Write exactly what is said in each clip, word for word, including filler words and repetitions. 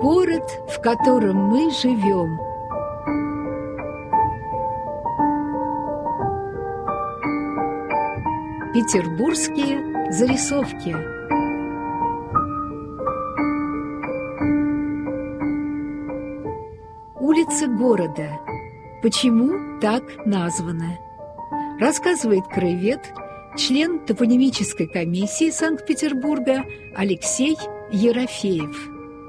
Город, в котором мы живем. Петербургские зарисовки. Улицы города. Почему так названы? Рассказывает краевед, член топонимической комиссии Санкт-Петербурга Алексей Ерофеев.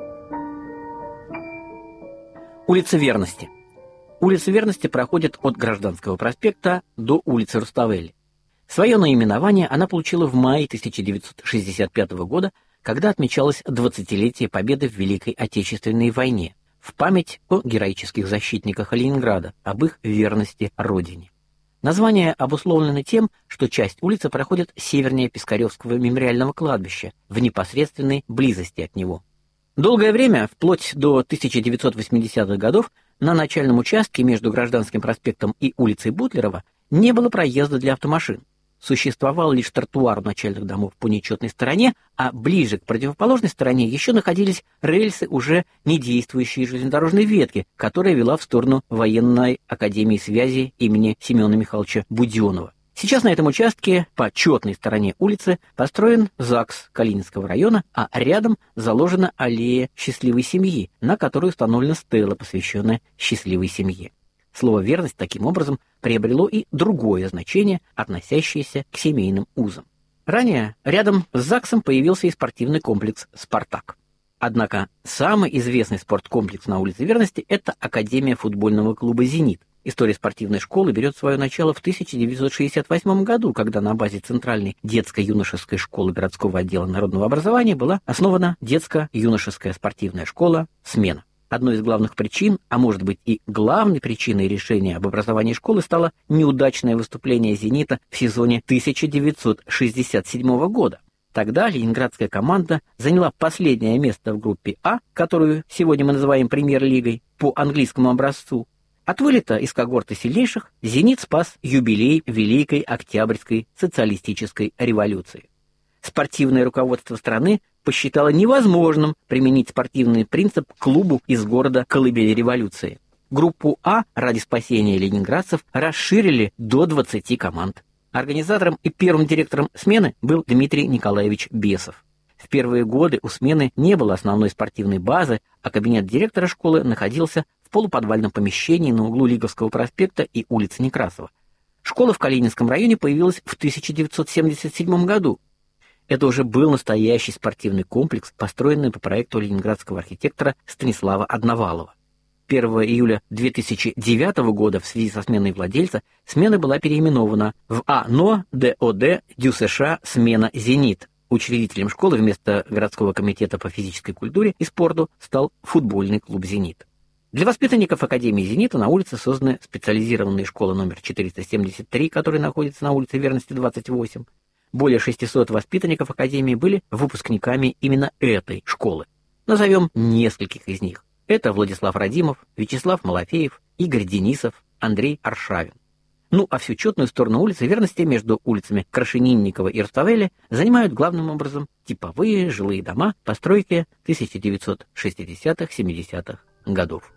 Улица Верности. Улица Верности проходит от Гражданского проспекта до улицы Руставели. Свое наименование она получила в мае тысяча девятьсот шестьдесят пятого года, когда отмечалось двадцатилетие победы в Великой Отечественной войне, в память о героических защитниках Ленинграда, об их верности Родине. Название обусловлено тем, что часть улицы проходит севернее Пискаревского мемориального кладбища, в непосредственной близости от него. Долгое время, вплоть до тысяча девятьсот восьмидесятых годов, на начальном участке между Гражданским проспектом и улицей Бутлерова не было проезда для автомашин. Существовал лишь тротуар у начальных домов по нечетной стороне, а ближе к противоположной стороне еще находились рельсы уже не действующей железнодорожной ветки, которая вела в сторону военной академии связи имени Семена Михайловича Буденова. Сейчас на этом участке по четной стороне улицы построен ЗАГС Калининского района, а рядом заложена аллея счастливой семьи, на которой установлена стела, посвященная счастливой семье. Слово «верность» таким образом приобрело и другое значение, относящееся к семейным узам. Ранее рядом с ЗАГСом появился и спортивный комплекс «Спартак». Однако самый известный спорткомплекс на улице Верности – это Академия футбольного клуба «Зенит». История спортивной школы берет свое начало в тысяча девятьсот шестьдесят восьмом году, когда на базе Центральной детско-юношеской школы городского отдела народного образования была основана детско-юношеская спортивная школа «Смена». Одной из главных причин, а может быть и главной причиной решения об образовании школы стало неудачное выступление «Зенита» в сезоне тысяча девятьсот шестьдесят седьмого года. Тогда ленинградская команда заняла последнее место в группе А, которую сегодня мы называем премьер-лигой, по английскому образцу. От вылета из когорты сильнейших «Зенит» спас юбилей Великой Октябрьской социалистической революции. Спортивное руководство страны посчитало невозможным применить спортивный принцип к клубу из города колыбели революции. Группу А ради спасения ленинградцев расширили до двадцати команд. Организатором и первым директором «Смены» был Дмитрий Николаевич Бесов. В первые годы у «Смены» не было основной спортивной базы, а кабинет директора школы находился в полуподвальном помещении на углу Лиговского проспекта и улицы Некрасова. Школа в Калининском районе появилась в тысяча девятьсот семьдесят седьмом году. Это уже был настоящий спортивный комплекс, построенный по проекту ленинградского архитектора Станислава Одновалова. первого июля две тысячи девятого года в связи со сменой владельца «Смена» была переименована в АНО ДОД ДЮСШ «Смена Зенит». Учредителем школы вместо городского комитета по физической культуре и спорту стал футбольный клуб «Зенит». Для воспитанников Академии «Зенита» на улице созданы специализированные школы номер четыреста семьдесят три, которая находится на улице Верности, двадцать восемь. Более шестисот воспитанников Академии были выпускниками именно этой школы. Назовем нескольких из них. Это Владислав Радимов, Вячеслав Малафеев, Игорь Денисов, Андрей Аршавин. Ну а всю четную сторону улицы Верности между улицами Крашенинникова и Руставели занимают главным образом типовые жилые дома постройки тысяча девятьсот шестидесятых-семидесятых годов.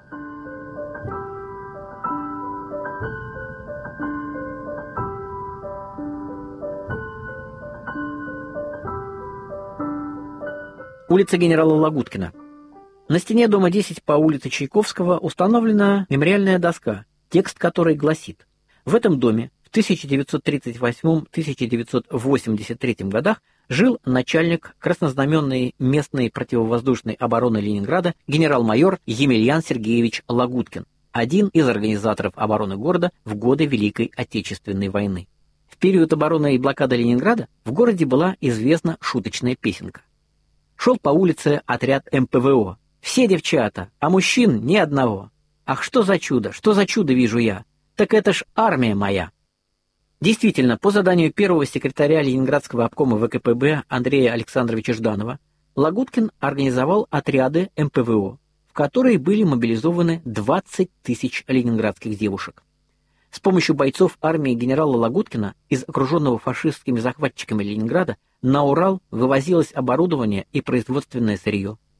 Улица генерала Лагуткина. На стене дома десять по улице Чайковского установлена мемориальная доска, текст которой гласит: в этом доме в тысяча девятьсот тридцать восьмом — тысяча девятьсот восемьдесят третьем годах жил начальник краснознаменной местной противовоздушной обороны Ленинграда генерал-майор Емельян Сергеевич Лагуткин, один из организаторов обороны города в годы Великой Отечественной войны. В период обороны и блокады Ленинграда в городе была известна шуточная песенка. Шел по улице отряд эм пэ вэ о. Все девчата, а мужчин ни одного. Ах, что за чудо, что за чудо вижу я. Так это ж армия моя. Действительно, по заданию первого секретаря Ленинградского обкома вэ ка пэ бэ Андрея Александровича Жданова, Лагуткин организовал отряды эм пэ вэ о, в которые были мобилизованы двадцать тысяч ленинградских девушек. С помощью бойцов армии генерала Лагуткина из окруженного фашистскими захватчиками Ленинграда на Урал вывозилось оборудование и производственное сырье.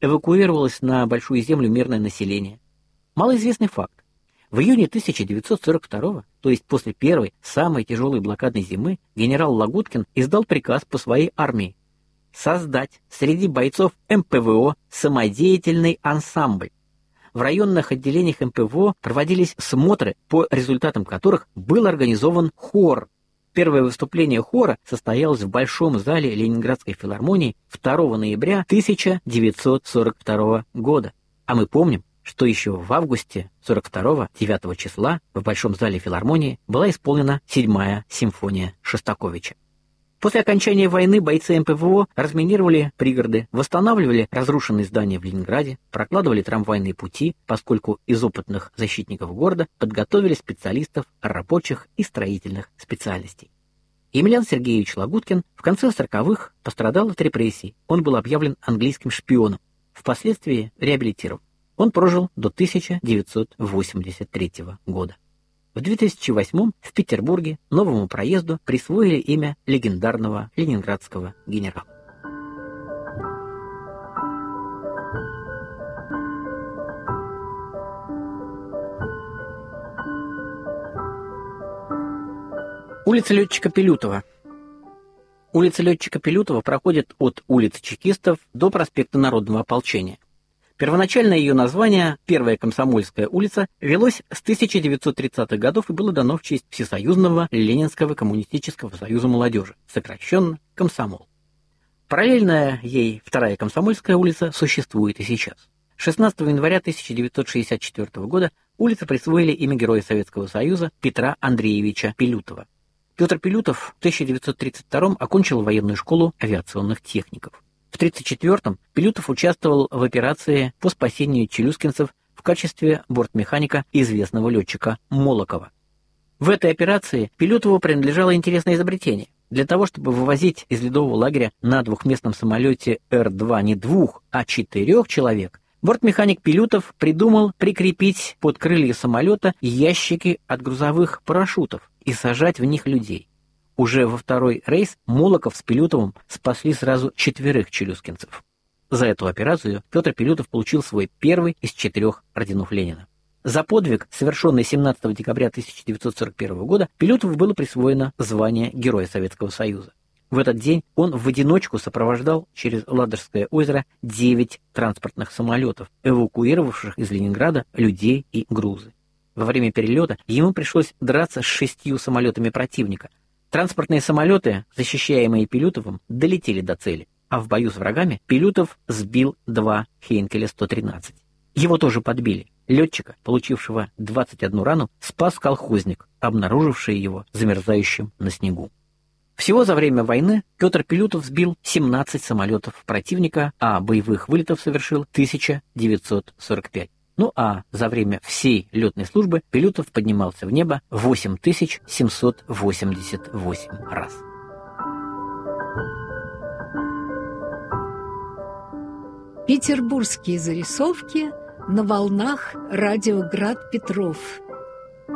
эвакуировалось на Большую Землю мирное население. Малоизвестный факт. В июне тысяча девятьсот сорок второго, то есть после первой, самой тяжелой блокадной зимы, генерал Лагуткин издал приказ по своей армии создать среди бойцов эм пэ вэ о самодеятельный ансамбль. В районных отделениях эм пэ вэ о проводились смотры, по результатам которых был организован хор. Первое выступление хора состоялось в Большом зале Ленинградской филармонии второго ноября тысяча девятьсот сорок второго года. А мы помним, что еще в августе сорок второго, девятого числа в Большом зале филармонии была исполнена седьмая симфония Шостаковича. После окончания войны бойцы эм пэ вэ о разминировали пригороды, восстанавливали разрушенные здания в Ленинграде, прокладывали трамвайные пути, поскольку из опытных защитников города подготовили специалистов рабочих и строительных специальностей. Емельян Сергеевич Лагуткин в конце сороковых пострадал от репрессий. Он был объявлен английским шпионом, впоследствии реабилитирован. Он прожил до тысяча девятьсот восемьдесят третьего года. В две тысячи восьмом в Петербурге новому проезду присвоили имя легендарного ленинградского генерала. Улица летчика Пилютова. Улица летчика Пилютова проходит от улицы Чекистов до проспекта Народного ополчения. Первоначальное ее название, Первая Комсомольская улица, велось с тысяча девятьсот тридцатых годов и было дано в честь Всесоюзного Ленинского коммунистического союза молодежи, сокращенно Комсомол. Параллельная ей Вторая Комсомольская улица существует и сейчас. шестнадцатого января тысяча девятьсот шестьдесят четвёртого года улице присвоили имя Героя Советского Союза Петра Андреевича Пилютова. Петр Пилютов в тысяча девятьсот тридцать втором окончил военную школу авиационных техников. В тысяча девятьсот тридцать четвёртом Пилютов участвовал в операции по спасению челюскинцев в качестве бортмеханика известного летчика Молокова. В этой операции Пилютову принадлежало интересное изобретение. Для того, чтобы вывозить из ледового лагеря на двухместном самолете Эр два не двух, а четырех человек, бортмеханик Пилютов придумал прикрепить под крылья самолета ящики от грузовых парашютов и сажать в них людей. Уже во второй рейс Молоков с Пилютовым спасли сразу четверых челюскинцев. За эту операцию Петр Пилютов получил свой первый из четырех орденов Ленина. За подвиг, совершенный семнадцатого декабря тысяча девятьсот сорок первого года, Пилютову было присвоено звание Героя Советского Союза. В этот день он в одиночку сопровождал через Ладожское озеро девять транспортных самолетов, эвакуировавших из Ленинграда людей и грузы. Во время перелета ему пришлось драться с шестью самолетами противника. Транспортные самолеты, защищаемые Пилютовым, долетели до цели, а в бою с врагами Пилютов сбил два Хейнкеля сто тринадцать. Его тоже подбили. Летчика, получившего двадцать одну рану, спас колхозник, обнаруживший его замерзающим на снегу. Всего за время войны Петр Пилютов сбил семнадцать самолетов противника, а боевых вылетов совершил тысяча девятьсот сорок пять. Ну а за время всей летной службы Пилютов поднимался в небо восемь тысяч семьсот восемьдесят восемь раз. Петербургские зарисовки на волнах радио Град Петров.